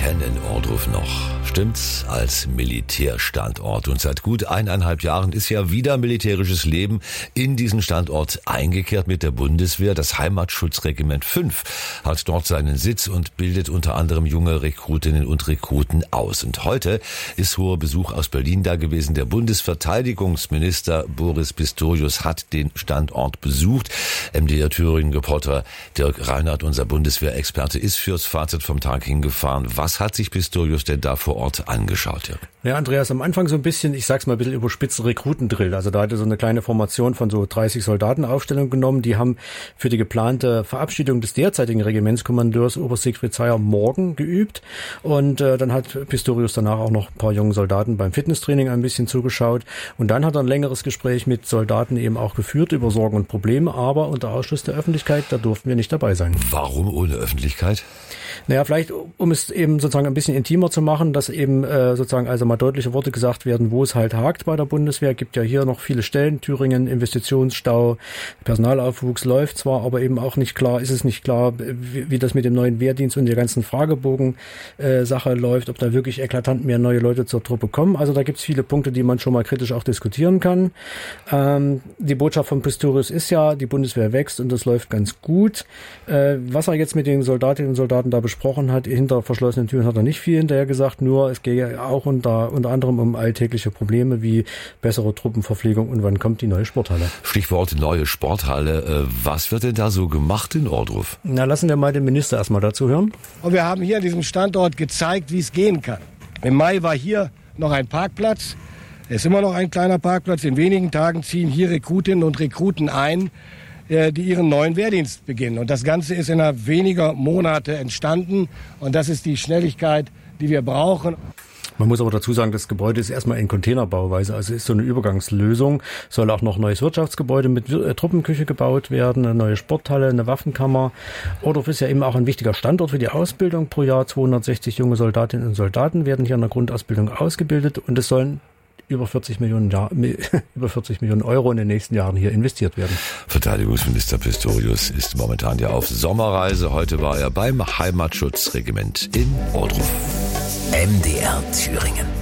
kennen Ohrdruf noch. Stimmt's, als Militärstandort. Und seit gut 1,5 Jahren ist ja wieder militärisches Leben in diesen Standort eingekehrt mit der Bundeswehr. Das Heimatschutzregiment 5 hat dort seinen Sitz und bildet unter anderem junge Rekrutinnen und Rekruten aus. Und heute ist hoher Besuch aus Berlin da gewesen. Der Bundesverteidigungsminister Boris Pistorius hat den Standort besucht. MDR Thüringen-Reporter Dirk Reinhardt, unser Bundeswehrexperte, ist fürs Fazit vom Tag hingefahren. Was hat sich Pistorius denn da vor Ort angeschaut, Dirk? Ja, Andreas, am Anfang so ein bisschen, ich sag's mal ein bisschen überspitzt, Rekrutendrill. Also da hatte so eine kleine Formation von so 30 Soldaten Aufstellung genommen. Die haben für die geplante Verabschiedung des derzeitigen Regimentskommandeurs Oberst Siegfried Zeyer morgen geübt. Und dann hat Pistorius danach auch noch ein paar jungen Soldaten beim Fitnesstraining ein bisschen zugeschaut. Und dann hat er ein längeres Gespräch mit Soldaten eben auch geführt über Sorgen und Probleme, aber unter Ausschluss der Öffentlichkeit, da durften wir nicht dabei sein. Warum ohne Öffentlichkeit? Naja, vielleicht, um es eben sozusagen ein bisschen intimer zu machen, dass eben sozusagen also mal deutliche Worte gesagt werden, wo es halt hakt bei der Bundeswehr. Gibt ja hier noch viele Stellen, Thüringen, Investitionsstau, Personalaufwuchs läuft zwar, aber eben auch nicht klar, ist es nicht klar, wie das mit dem neuen Wehrdienst und der ganzen Fragebogen-Sache läuft, ob da wirklich eklatant mehr neue Leute zur Truppe kommen. Also da gibt es viele Punkte, die man schon mal kritisch auch diskutieren kann. Die Botschaft von Pistorius ist ja, die Bundeswehr wächst und das läuft ganz gut. Was er jetzt mit den Soldatinnen und Soldaten da besprochen hat, hinter verschlossenen Türen hat er nicht viel hinterher gesagt, nur es gehe auch unter anderem um alltägliche Probleme wie bessere Truppenverpflegung und wann kommt die neue Sporthalle. Stichwort neue Sporthalle. Was wird denn da so gemacht in Ohrdruf? Na, lassen wir mal den Minister erstmal dazu hören. Und wir haben hier an diesem Standort gezeigt, wie es gehen kann. Im Mai war hier noch ein Parkplatz. Es ist immer noch ein kleiner Parkplatz. In wenigen Tagen ziehen hier Rekrutinnen und Rekruten ein, die ihren neuen Wehrdienst beginnen. Und das Ganze ist innerhalb weniger Monate entstanden. Und das ist die Schnelligkeit, die wir brauchen. Man muss aber dazu sagen, das Gebäude ist erstmal in Containerbauweise, also ist so eine Übergangslösung. Soll auch noch ein neues Wirtschaftsgebäude mit Truppenküche gebaut werden, eine neue Sporthalle, eine Waffenkammer. Ohrdruf ist ja eben auch ein wichtiger Standort für die Ausbildung. Pro Jahr 260 junge Soldatinnen und Soldaten werden hier in der Grundausbildung ausgebildet und es sollen über 40 Millionen Euro in den nächsten Jahren hier investiert werden. Verteidigungsminister Pistorius ist momentan ja auf Sommerreise. Heute war er beim Heimatschutzregiment in Ohrdruf. MDR Thüringen.